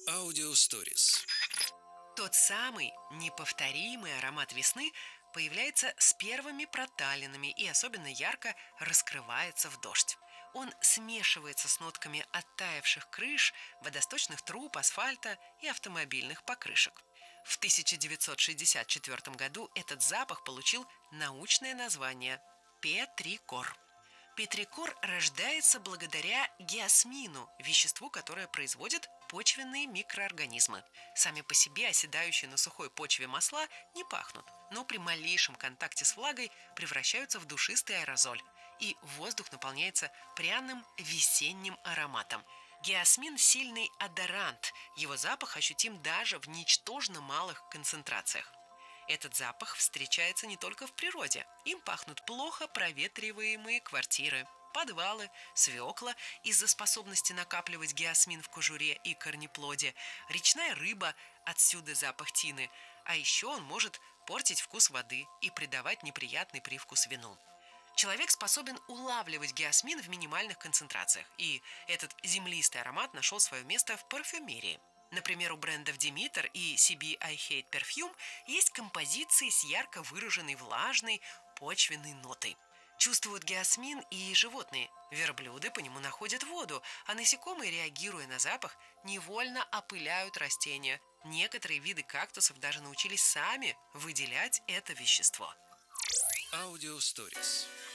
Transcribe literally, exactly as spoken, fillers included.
Аудиосторис. Тот самый неповторимый аромат весны появляется с первыми проталинами и особенно ярко раскрывается в дождь. Он смешивается с нотками оттаивших крыш, водосточных труб, асфальта и автомобильных покрышек. В тысяча девятьсот шестьдесят четвёртом году этот запах получил научное название петрикор. Петрикор рождается благодаря геосмину, веществу, которое производит почвенные микроорганизмы. Сами по себе оседающие на сухой почве масла не пахнут, но при малейшем контакте с влагой превращаются в душистый аэрозоль, и воздух наполняется пряным весенним ароматом. Геосмин – сильный одорант, его запах ощутим даже в ничтожно малых концентрациях. Этот запах встречается не только в природе. Им пахнут плохо проветриваемые квартиры, подвалы, свекла из-за способности накапливать геосмин в кожуре и корнеплоде, речная рыба, отсюда запах тины, а еще он может портить вкус воды и придавать неприятный привкус вину. Человек способен улавливать геосмин в минимальных концентрациях, и этот землистый аромат нашел свое место в парфюмерии. Например, у брендов Demeter и си би I Hate Perfume есть композиции с ярко выраженной влажной почвенной нотой. Чувствуют геосмин и животные. Верблюды по нему находят воду, а насекомые, реагируя на запах, невольно опыляют растения. Некоторые виды кактусов даже научились сами выделять это вещество. Аудиосторис.